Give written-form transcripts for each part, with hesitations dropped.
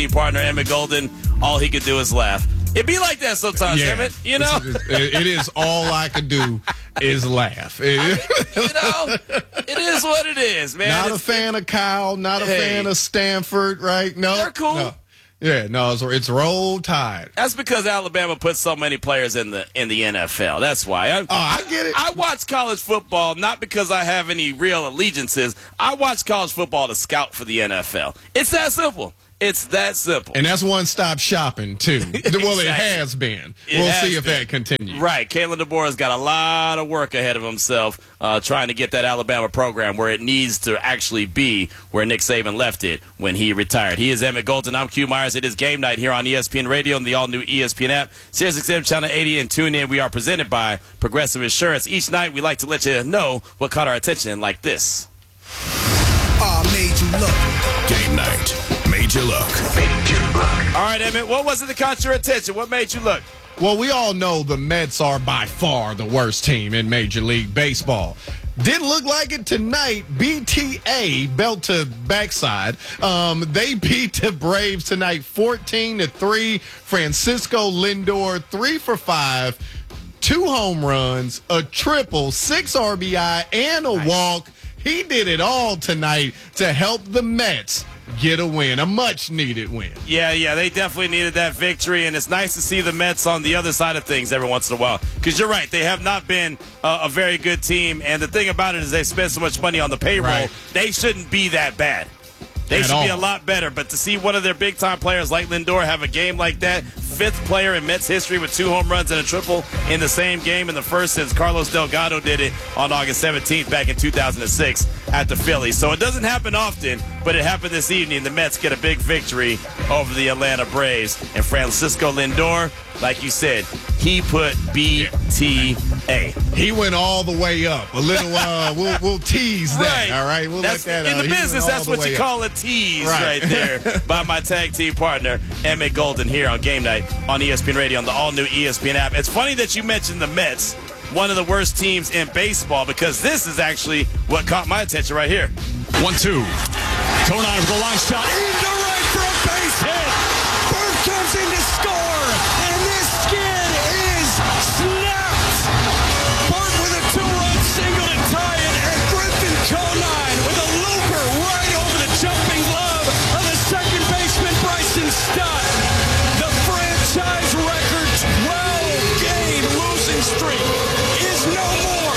partner, Emmett Golden, all he could do is laugh. It be like that sometimes, Emmett, you know? It is all I could do is laugh. You know, it is what it is, man. Not a fan of Kyle, not a fan of Stanford, right? No. They're cool. No. Yeah, no, it's Roll Tide. That's because Alabama put so many players in the NFL. That's why. I get it. I watch college football not because I have any real allegiances. I watch college football to scout for the NFL. It's that simple. It's that simple. And that's one-stop shopping, too. Well, it has been. We'll see if that continues. Right. Kalen DeBoer's got a lot of work ahead of himself trying to get that Alabama program where it needs to actually be where Nick Saban left it when he retired. He is Emmett Golden. I'm Q Myers. It is Game Night here on ESPN Radio and the all-new ESPN app. SiriusXM Channel 80 and tune in. We are presented by Progressive Insurance. Each night we like to let you know what caught our attention like this. Made you look. Game Night. Made you look. All right, Emmett, what was it that caught your attention? What made you look? Well, we all know the Mets are by far the worst team in Major League Baseball. Didn't look like it tonight. BTA, belt to backside. They beat the Braves tonight 14-3. Francisco Lindor, 3 for 5, 2 home runs, a triple, 6 RBI, and a walk. He did it all tonight to help the Mets get a win, a much-needed win. Yeah, they definitely needed that victory, and it's nice to see the Mets on the other side of things every once in a while. Because you're right, they have not been a very good team, and the thing about it is they spend so much money on the payroll, right. They shouldn't be that bad. They should be a lot better, but to see one of their big-time players like Lindor have a game like that, 5th player in Mets history with 2 home runs and a triple in the same game, and the first since Carlos Delgado did it on August 17th back in 2006 at the Phillies. So it doesn't happen often, but it happened this evening. The Mets get a big victory over the Atlanta Braves, and Francisco Lindor, like you said, he put BTA. He went all the way up. A little, we'll tease that, right. all right? We'll let that in the business, that's what you call a tease right there by my tag team partner, Emmett Golden, here on Game Night on ESPN Radio on the all-new ESPN app. It's funny that you mentioned the Mets, one of the worst teams in baseball, because this is actually what caught my attention right here. 1-2. Conine with a line shot into right for a base hit. Bird comes in to score, and this skid is snapped. Bird with a 2-run single to tie it, and Griffin Conine with a looper right over the jumping glove of the second baseman Bryson Stott. The franchise record 12-game losing streak is no more.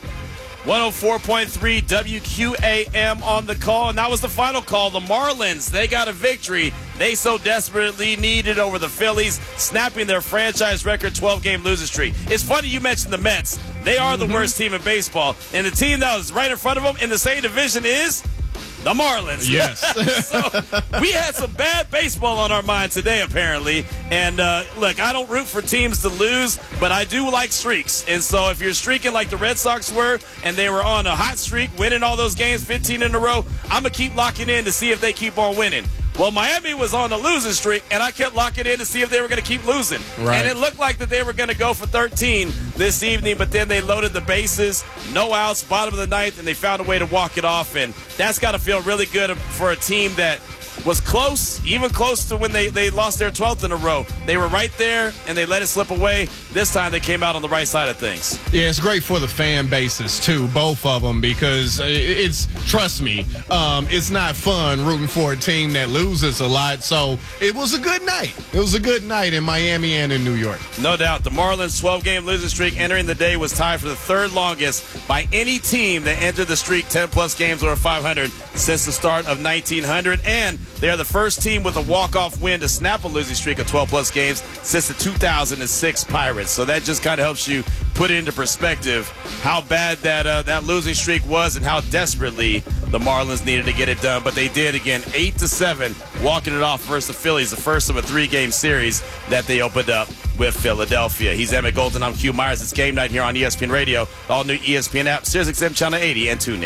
104.3 WQAM on the call, and that was the final call. The Marlins, they got a victory they so desperately needed over the Phillies, snapping their franchise record 12-game losing streak. It's funny you mentioned the Mets. They are the worst team in baseball, and the team that was right in front of them in the same division is the Marlins. Yes. So we had some bad baseball on our mind today, apparently. And, look, I don't root for teams to lose, but I do like streaks. And so if you're streaking like the Red Sox were, and they were on a hot streak, winning all those games, 15 in a row, I'm going to keep locking in to see if they keep on winning. Well, Miami was on a losing streak, and I kept locking in to see if they were going to keep losing. Right. And it looked like that they were going to go for 13 this evening, but then they loaded the bases, no outs, bottom of the ninth, and they found a way to walk it off. And that's got to feel really good for a team that was close, even close to when they lost their 12th in a row. They were right there, and they let it slip away. This time they came out on the right side of things. Yeah, it's great for the fan bases, too, both of them, because trust me, it's not fun rooting for a team that loses a lot. So it was a good night. It was a good night in Miami and in New York. No doubt. The Marlins' 12-game losing streak entering the day was tied for the 3rd longest by any team that entered the streak 10-plus games over 500 since the start of 1900. And they are the first team with a walk-off win to snap a losing streak of 12-plus games since the 2006 Pirates. So that just kind of helps you put into perspective how bad that losing streak was and how desperately the Marlins needed to get it done. But they did, again, 8-7, walking it off versus the Phillies, the first of a 3-game series that they opened up with Philadelphia. He's Emmett Golden. I'm Q Myers. It's Game Night here on ESPN Radio, the all-new ESPN app, SiriusXM Channel 80, and tune in.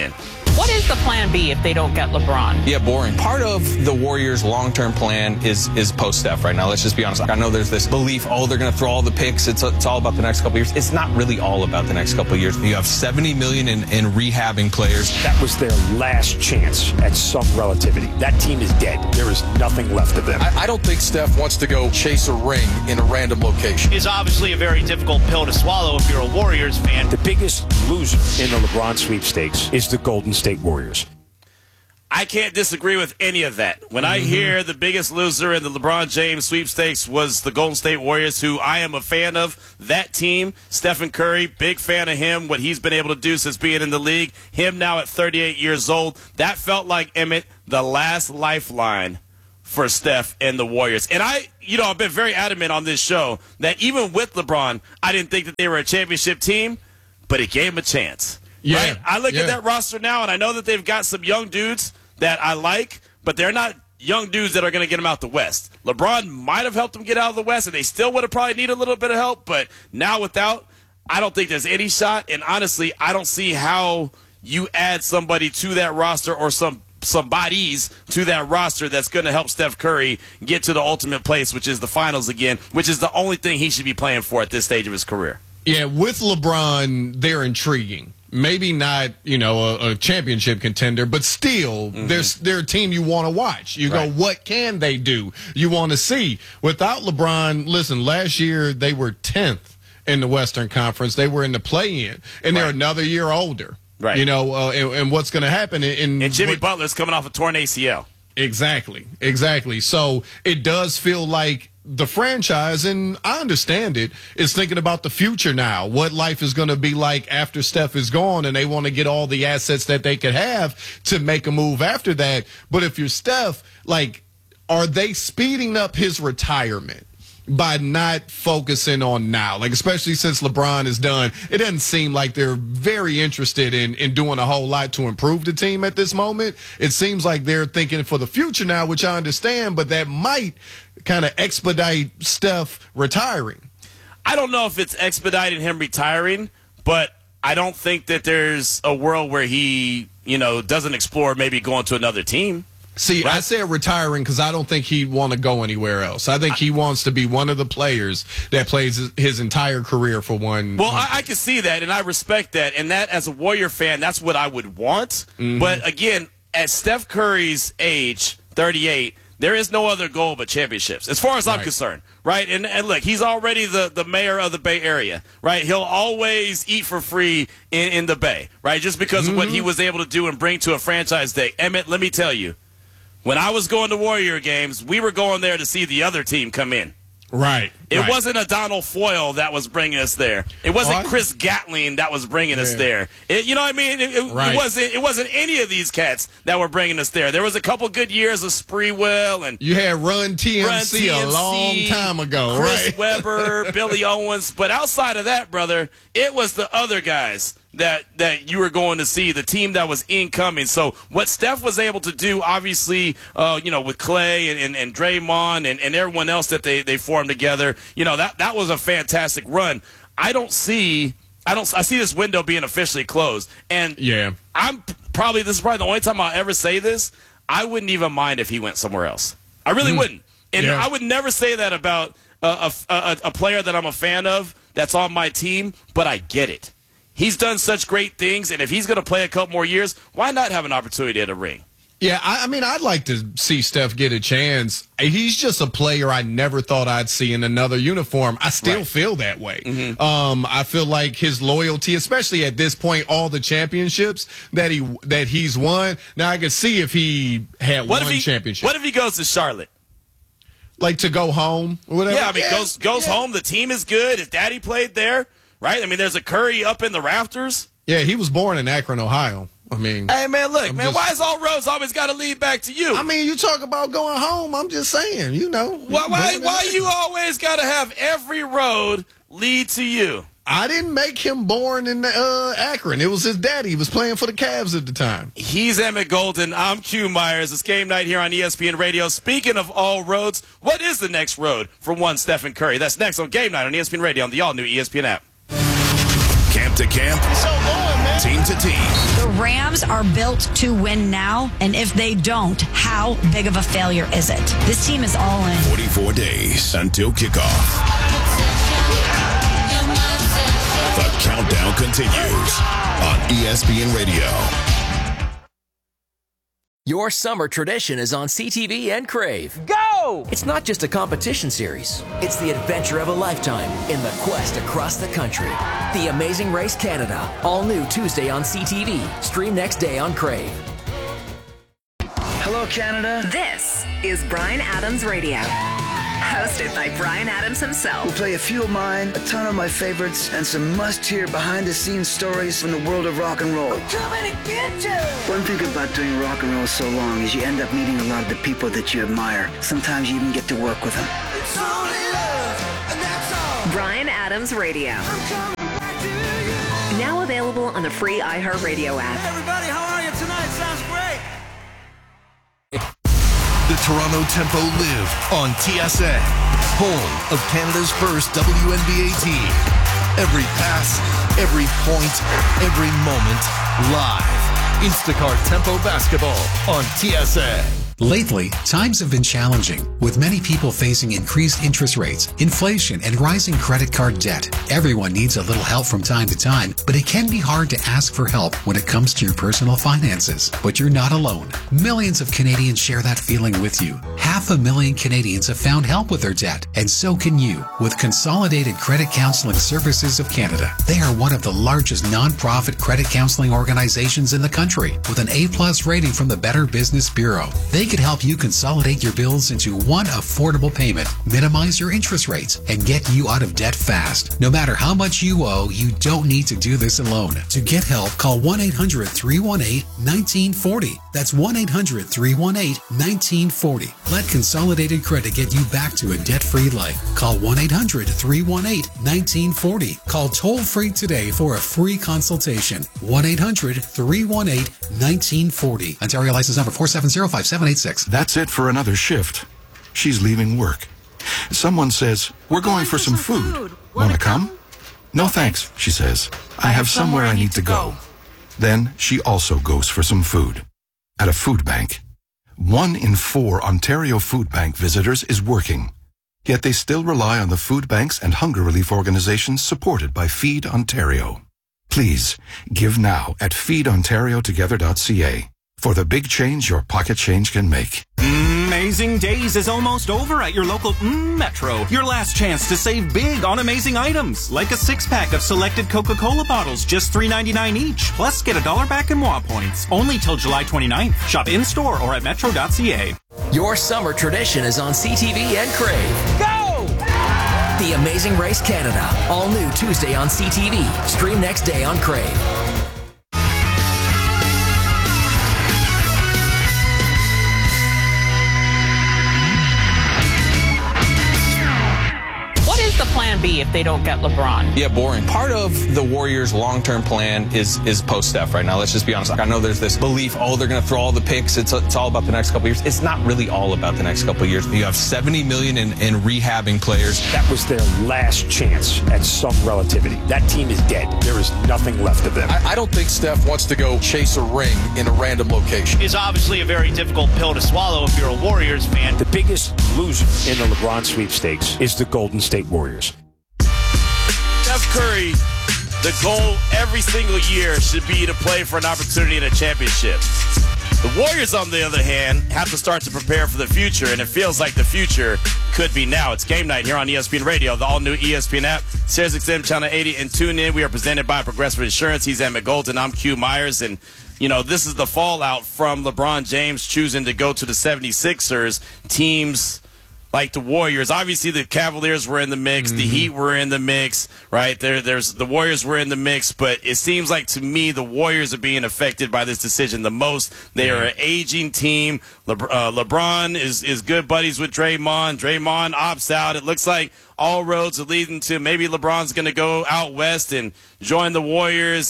What is the plan B if they don't get LeBron? Yeah, boring. Part of the Warriors' long-term plan is post-Steph right now. Let's just be honest. I know there's this belief, they're going to throw all the picks. It's all about the next couple years. It's not really all about the next couple years. You have $70 million in rehabbing players. That was their last chance at some relativity. That team is dead. There is nothing left of them. I don't think Steph wants to go chase a ring in a random location. It's obviously a very difficult pill to swallow if you're a Warriors fan. The biggest loser in the LeBron sweepstakes is the Golden State Warriors. I can't disagree with any of that. When I hear the biggest loser in the LeBron James sweepstakes was the Golden State Warriors, who I am a fan of, that team, Stephen Curry, big fan of him, what he's been able to do since being in the league, him now at 38 years old, that felt like, Emmett, the last lifeline for Steph and the Warriors. And I've been very adamant on this show that even with LeBron, I didn't think that they were a championship team, but it gave them a chance. Yeah, right? I look at that roster now, and I know that they've got some young dudes that I like, but they're not young dudes that are going to get them out the West. LeBron might have helped them get out of the West, and they still would have probably needed a little bit of help, but now without, I don't think there's any shot, and honestly, I don't see how you add somebody to that roster or some bodies to that roster that's going to help Steph Curry get to the ultimate place, which is the finals again, which is the only thing he should be playing for at this stage of his career. Yeah, with LeBron, they're intriguing. Maybe not, a championship contender, but still, they're a team you want to watch. You go, what can they do? You want to see. Without LeBron, listen, last year they were 10th in the Western Conference. They were in the play-in, and they're another year older. Right. And what's going to happen and Jimmy Butler's coming off a torn ACL. Exactly. So it does feel like the franchise, and I understand it, is thinking about the future now, what life is going to be like after Steph is gone, and they want to get all the assets that they could have to make a move after that. But if you're Steph, are they speeding up his retirement by not focusing on now? Especially since LeBron is done, it doesn't seem like they're very interested in doing a whole lot to improve the team at this moment. It seems like they're thinking for the future now, which I understand, but that might kind of expedite Steph retiring. I don't know if it's expediting him retiring, but I don't think that there's a world where he, doesn't explore maybe going to another team. See, I said retiring because I don't think he'd want to go anywhere else. I think he wants to be one of the players that plays his entire career for one. Well, I can see that, and I respect that. And that, as a Warrior fan, that's what I would want. But, again, at Steph Curry's age, 38, there is no other goal but championships, as far as I'm concerned, right? And look, he's already the mayor of the Bay Area, right? He'll always eat for free in the Bay, right? Just because of what he was able to do and bring to a franchise day. Emmett, let me tell you, when I was going to Warrior games, we were going there to see the other team come in. Right. It wasn't a Donald Foyle that was bringing us there. It wasn't Chris Gatling that was bringing us there. You know what I mean? It wasn't any of these cats that were bringing us there. There was a couple good years of Spreewell, and you had Run TMC a long time ago, Chris Webber, Billy Owens. But outside of that, brother, it was the other guys that you were going to see, the team that was incoming. So what Steph was able to do, obviously, with Clay and Draymond and everyone else that they formed together, that was a fantastic run. I see this window being officially closed. And this is probably the only time I'll ever say this. I wouldn't even mind if he went somewhere else. I really wouldn't. And I would never say that about a player that I'm a fan of that's on my team, but I get it. He's done such great things, and if he's going to play a couple more years, why not have an opportunity at a ring? Yeah, I mean, I'd like to see Steph get a chance. He's just a player I never thought I'd see in another uniform. I still feel that way. I feel like his loyalty, especially at this point, all the championships that he's won. Now, I could see if he had one championship. What if he goes to Charlotte? Like to go home or whatever? Yeah, I mean, goes home. The team is good. His daddy played there. Right? I mean, there's a Curry up in the rafters. Yeah, he was born in Akron, Ohio. I mean, hey, man, look, why is all roads always got to lead back to you? I mean, you talk about going home. I'm just saying, Why you always got to have every road lead to you? I didn't make him born in Akron. It was his daddy. He was playing for the Cavs at the time. He's Emmett Golden. I'm Q Myers. It's game night here on ESPN Radio. Speaking of all roads, what is the next road for one Stephen Curry? That's next on Game Night on ESPN Radio on the all-new ESPN app. Camp to camp. It's so long, man. team to team. The Rams are built to win now, and if they don't, how big of a failure is it? This team is all in. 44 days until kickoff. The countdown continues on ESPN Radio. Your summer tradition is on CTV and Crave. Go! It's not just a competition series. It's the adventure of a lifetime in the quest across the country. The Amazing Race Canada. All new Tuesday on CTV. Stream next day on Crave. Hello, Canada. This is Bryan Adams Radio. Hosted by Bryan Adams himself. We'll play a few of mine, a ton of my favorites, and some must-hear behind-the-scenes stories from the world of rock and roll. I'm coming to get you! One thing about doing rock and roll so long is you end up meeting a lot of the people that you admire. Sometimes you even get to work with them. It's only love, and that's all. Bryan Adams Radio. I'm coming back to you. Now available on the free iHeartRadio app. Hey everybody, how are you tonight? Sounds great. The Toronto Tempo live on TSN, home of Canada's first WNBA team. Every pass, every point, every moment, live. Instacart Tempo Basketball on TSN. Lately, times have been challenging, with many people facing increased interest rates, inflation, and rising credit card debt. Everyone needs a little help from time to time, but it can be hard to ask for help when it comes to your personal finances. But you're not alone. Millions of Canadians share that feeling with you. 500,000 Canadians have found help with their debt, and so can you, with Consolidated Credit Counseling Services of Canada. They are one of the largest nonprofit credit counseling organizations in the country, with an A+ rating from the Better Business Bureau. They could help you consolidate your bills into one affordable payment, minimize your interest rates, and get you out of debt fast. No matter how much you owe, you don't need to do this alone. To get help, call 1-800-318-1940. That's 1-800-318-1940. Let Consolidated Credit get you back to a debt-free life. Call 1-800-318-1940. Call toll-free today for a free consultation. 1-800-318-1940. Ontario license number 4705786. That's it for another shift. She's leaving work. Someone says, "We're going for some food. Want to come?" "No thanks," she says. "I have somewhere I need to go." Then she also goes for some food. At a food bank. 1 in 4 Ontario Food Bank visitors is working. Yet they still rely on the food banks and hunger relief organizations supported by Feed Ontario. Please, give now at feedontariotogether.ca. For the big change your pocket change can make. Amazing Days is almost over at your local Metro. Your last chance to save big on amazing items, like a 6-pack of selected Coca-Cola bottles, just $3.99 each. Plus, get $1 back in WA points. Only till July 29th. Shop in-store or at metro.ca. Your summer tradition is on CTV and Crave. Go! The Amazing Race Canada. All new Tuesday on CTV. Stream next day on Crave. The plan B if they don't get LeBron? Yeah, boring. Part of the Warriors' long-term plan is post-Steph right now. Let's just be honest. I know there's this belief, they're going to throw all the picks. It's all about the next couple of years. It's not really all about the next couple of years. You have $70 million in rehabbing players. That was their last chance at some relativity. That team is dead. There is nothing left of them. I don't think Steph wants to go chase a ring in a random location. It's obviously a very difficult pill to swallow if you're a Warriors fan. The biggest loser in the LeBron sweepstakes is the Golden State Warriors. Steph Curry, the goal every single year should be to play for an opportunity in a championship. The Warriors, on the other hand, have to start to prepare for the future, and it feels like the future could be now. It's game night here on ESPN Radio, the all-new ESPN app, SiriusXM Channel 80, and tune in. We are presented by Progressive Insurance. He's Emmett Golden. I'm Q Myers, and this is the fallout from LeBron James choosing to go to the 76ers. Teams like the Warriors, obviously the Cavaliers were in the mix, the Heat were in the mix, right? There's the Warriors were in the mix, but it seems like to me the Warriors are being affected by this decision the most. They are an aging team. LeBron is good buddies with Draymond. Draymond opts out. It looks like all roads are leading to maybe LeBron's going to go out west and join the Warriors, and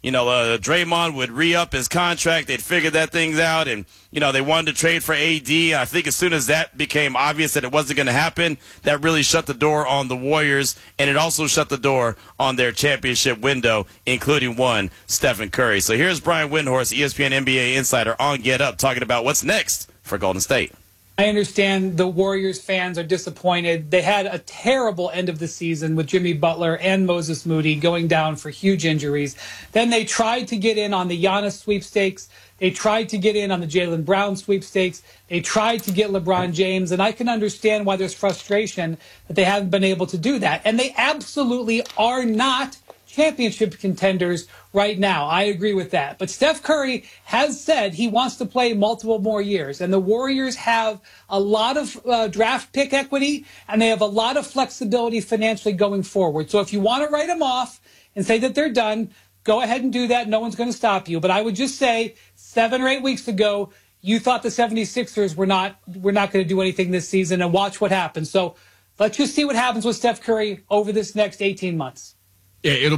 Draymond would re-up his contract. They'd figured that things out, and, they wanted to trade for AD. I think as soon as that became obvious that it wasn't going to happen, that really shut the door on the Warriors, and it also shut the door on their championship window, including one, Stephen Curry. So here's Brian Windhorst, ESPN NBA insider, on Get Up, talking about what's next for Golden State. I understand the Warriors fans are disappointed. They had a terrible end of the season with Jimmy Butler and Moses Moody going down for huge injuries. Then they tried to get in on the Giannis sweepstakes. They tried to get in on the Jaylen Brown sweepstakes. They tried to get LeBron James, and I can understand why there's frustration that they haven't been able to do that. And they absolutely are not championship contenders right now. I agree with that. But Steph Curry has said he wants to play multiple more years. And the Warriors have a lot of draft pick equity, and they have a lot of flexibility financially going forward. So if you want to write them off and say that they're done, go ahead and do that. No one's going to stop you. But I would just say 7 or 8 weeks ago, you thought the 76ers were not going to do anything this season, and watch what happens. So let's just see what happens with Steph Curry over this next 18 months. Yeah, it'll